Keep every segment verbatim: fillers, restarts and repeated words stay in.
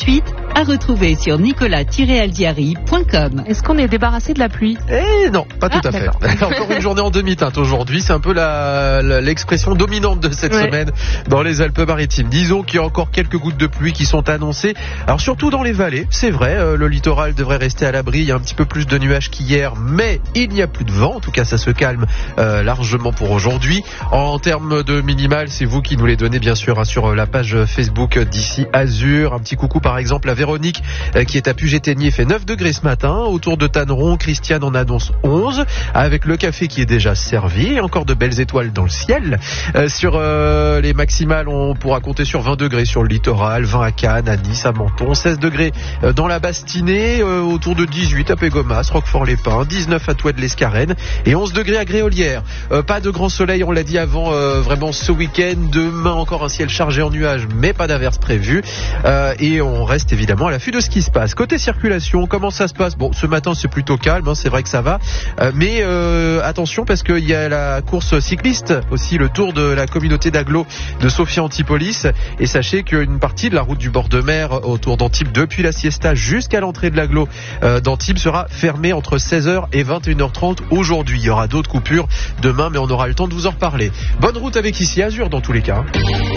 suite, à retrouver sur nicolas tiret aldiari point com. Est-ce qu'on est débarrassé de la pluie ? Eh non, pas tout Ah, à fait. d'accord. Encore une journée en demi-teinte aujourd'hui, c'est un peu la, la- l'expression dominante de cette Ouais. semaine dans les Alpes-Maritimes. Disons qu'il y a encore quelques gouttes de pluie qui sont annoncées. Alors surtout dans les vallées, c'est vrai, euh, le littoral devrait rester à l'abri. Il y a un petit peu plus de nuages qu'hier, mais il n'y a plus de vent. En tout cas, ça se calme euh, largement pour aujourd'hui. En termes de minimal, c'est vous qui nous les donnez bien sûr hein, sur la page Facebook d'Ici Azur. Un petit coucou par exemple à Véronique euh, qui est à Puget-Théniers, fait neuf degrés ce matin. Autour de Tanneron, Christiane en annonce onze, avec le café qui est déjà servi et encore de belles étoiles dans le ciel. Euh, sur euh, les maximales, on pourra compter sur vingt degrés sur le littoral, vingt à Cannes, à Nice, à Menton, seize degrés euh, dans la Bastinée, euh, autour de dix-huit à Pégomas, Roquefort-les-Pins, dix-neuf à Toued-l'Escarène et onze degrés à Gréolière. Euh, pas de grand soleil, on l'a dit avant, euh, vraiment ce week-end. Demain encore un ciel chargé en nuages, mais pas d'averse prévue. Euh, et on reste évidemment à l'affût de ce qui se passe. Côté circulation, comment ça se passe ? Bon, ce matin c'est plutôt calme, hein, c'est vrai que ça va. Euh, mais euh, attention parce qu'il y a la course cycliste, aussi le tour de la communauté d'agglo de Sophia Antipolis. Et sachez qu'une partie de la route du bord de mer autour d'Antibes, depuis la siesta jusqu'à l'entrée de l'agglo euh, d'Antibes, sera fermée entre seize heures et vingt et une heures trente aujourd'hui. Il y aura d'autres coupures demain, mais on aura le temps de vous en reparler. Bonne route avec Ici Azur dans tous les cas.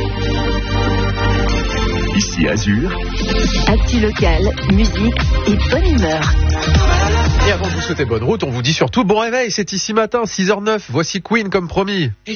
Ici Azur, Actu local, musique et bonne humeur. Et avant de vous souhaiter bonne route, on vous dit surtout bon réveil, c'est ici matin, six heures zéro neuf. Voici Queen comme promis.